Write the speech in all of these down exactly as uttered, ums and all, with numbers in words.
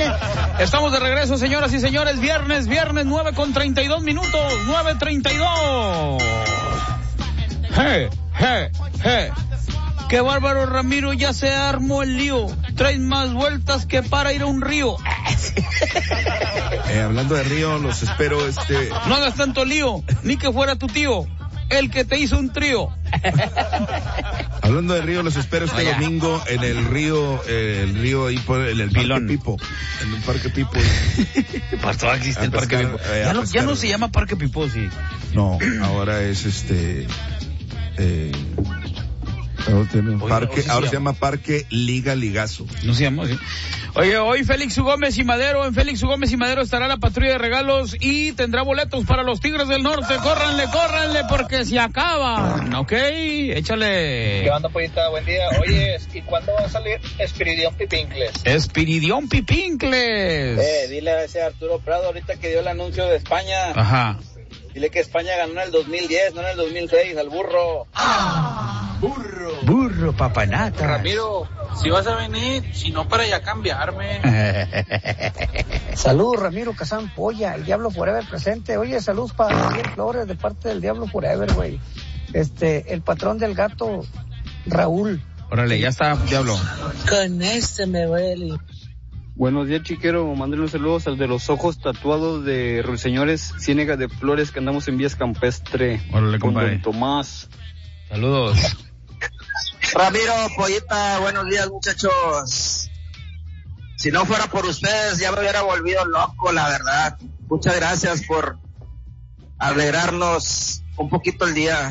Estamos de regreso, señoras y señores. Viernes, viernes, nueve con treinta y dos minutos. nueve treinta y dos. Je, je, je. Qué bárbaro, Ramiro, ya se armó el lío. Traes más vueltas que para ir a un río. Eh, hablando de río, los espero este... No hagas tanto lío, ni que fuera tu tío, el que te hizo un trío. Hablando de río, los espero este Vaya. domingo en el río, eh, el río ahí por en el Pilón. Parque Pipo. En el Parque Pipo. Pastor, existe A el Parque pescar, Pipo. eh, Ya a no, ya no pescar. se llama Parque Pipo, sí. No, ahora es este... Eh, ahora, tiene un Oye, parque, o sí ahora se se llama Parque Liga Ligazo. No se llama así. Oye, hoy Félix U. Gómez y Madero, en Félix U. Gómez y Madero estará la patrulla de regalos y tendrá boletos para los Tigres del Norte. Córranle, córranle, porque se acaban. Ok, échale. ¿Qué onda, pollita? Buen día. Oye, ¿y cuándo va a salir Espiridión Pipincles? Espiridión Pipincles. Eh, dile a ese Arturo Prado ahorita que dio el anuncio de España. Ajá. Dile que España ganó en el dos mil diez, no en el dos mil seis, al burro. Burro. Burro, papanata. Ramiro, si vas a venir, si no para ya cambiarme. Saludos, Ramiro Kazán Polla, el Diablo Forever presente. Oye, saludos para Javier Flores de parte del Diablo Forever, güey. Este, el patrón del gato, Raúl. Órale, ya está, Diablo. Con este me duele. Buenos días, chiquero. Mándenle un saludos al de los ojos tatuados de Ruiseñores Ciénega de Flores, que andamos en Vías Campestre. Órale, con compadre. don Tomás. Saludos. Ramiro, pollita, buenos días, muchachos. Si no fuera por ustedes, ya me hubiera volvido loco, la verdad. Muchas gracias por alegrarnos un poquito el día.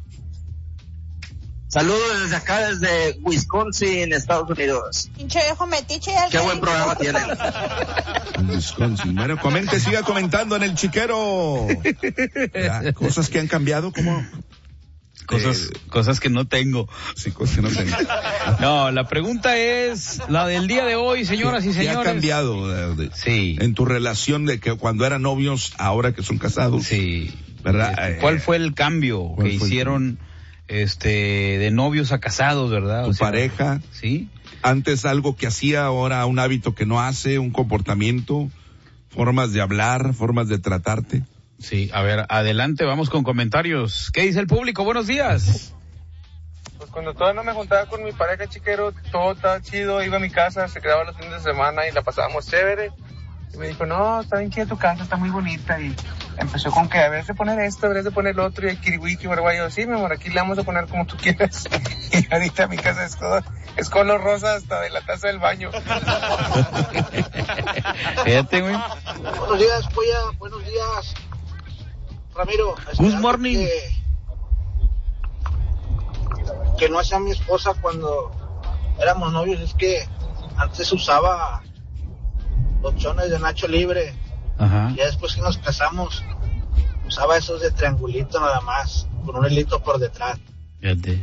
Saludos desde acá, desde Wisconsin, Estados Unidos. Pinche viejo metiche. Qué buen programa tienen. Wisconsin. Bueno, comente, siga comentando en el chiquero. Ya, cosas que han cambiado, como Cosas, eh, cosas que no tengo. Sí, cosas que no tengo. No, la pregunta es la del día de hoy, señoras y señores. ¿Qué ha cambiado de, de, sí. en tu relación de que cuando eran novios, ahora que son casados? Sí. ¿Verdad? ¿Cuál fue el cambio que hicieron este de novios a casados, verdad? Tu o sea, pareja. Sí. Antes algo que hacía, ahora un hábito que no hace, un comportamiento, formas de hablar, formas de tratarte. Sí, a ver, adelante, vamos con comentarios. ¿Qué dice el público? Buenos días. Pues cuando todavía no me juntaba con mi pareja, chiquero, todo estaba chido, iba a mi casa, se quedaba los fines de semana y la pasábamos chévere. Y me dijo, no, está bien chida tu casa, está muy bonita. Y empezó con que, a ver de poner esto, a ver de poner lo otro, y el kiriwiki, baraguayo. Sí, mi amor, aquí le vamos a poner como tú quieras. Y ahorita mi casa es, todo, es color rosa hasta de la taza del baño. Fíjate, güey. Buenos días, polla, buenos días. Ramiro, good morning. Que, que no hacía mi esposa cuando éramos novios, es que antes usaba los chones de Nacho Libre. Ajá. Y ya después que nos casamos, usaba esos de triangulito nada más, con un hilito por detrás. Fíjate.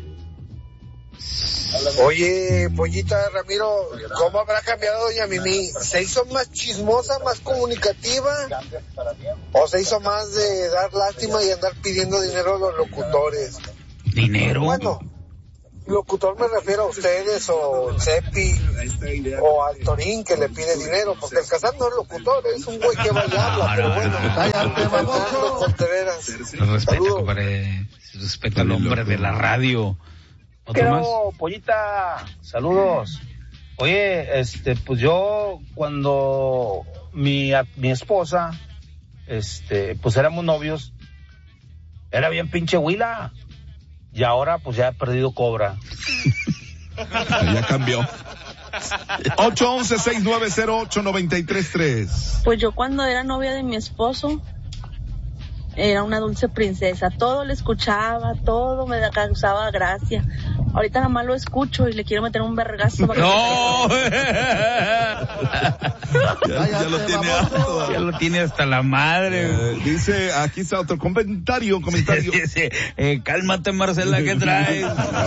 Oye, pollita, Ramiro, ¿cómo habrá cambiado doña Mimi? ¿Se hizo más chismosa, más comunicativa? ¿O se hizo más de dar lástima y andar pidiendo dinero a los locutores? ¿Dinero? Bueno, locutor me refiero a ustedes, o el Cepi, o al Torín que le pide dinero, porque el Kazán no es locutor, es un güey que va y habla, pero bueno, cállate, Fernando Contreras. Respeta, compadre, respeta al hombre de la radio. ¿Otro más? Pollita, saludos. Oye, este, pues yo cuando mi mi esposa, este, pues éramos novios, era bien pinche huila, y ahora pues ya he perdido cobra. Ya cambió. ocho once, seis nueve cero ocho, nueve tres tres. Pues yo cuando era novia de mi esposo, era una dulce princesa, todo le escuchaba, todo me causaba gracia. Ahorita nada más lo escucho y le quiero meter un vergazo. ¡No! ya, ya lo tiene harto. Ya lo tiene hasta la madre. Eh, dice, aquí está otro comentario, comentario. Sí, sí, sí. Eh, cálmate, Marcela, ¿qué traes?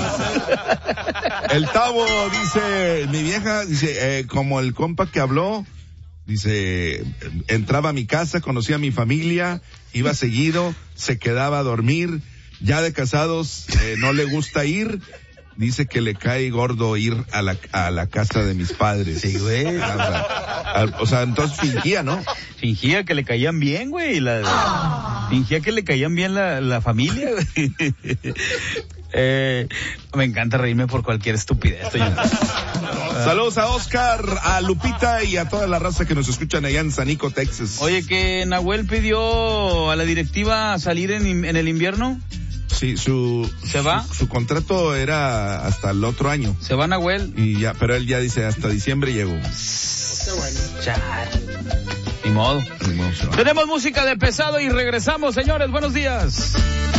El Tavo dice, mi vieja, dice, eh, como el compa que habló, dice, entraba a mi casa, conocía a mi familia, iba seguido, se quedaba a dormir, ya de casados, eh, no le gusta ir, dice que le cae gordo ir a la, a la casa de mis padres. Sí, güey. O sea, o sea, entonces fingía, ¿no? Fingía que le caían bien, güey. La, fingía que le caían bien la, la familia, güey. Eh, me encanta reírme por cualquier estupidez. Estoy en... Saludos a Oscar, a Lupita y a toda la raza que nos escuchan allá en San Nico, Texas. Oye, que Nahuel pidió a la directiva salir en, en el invierno. Sí, su... ¿Se va? Su, su contrato era hasta el otro año. ¿Se va Nahuel? Y ya, pero él ya dice hasta diciembre llego. Qué bueno. Char. Ni modo. Ni modo. Tenemos música de pesado y regresamos, señores. Buenos días.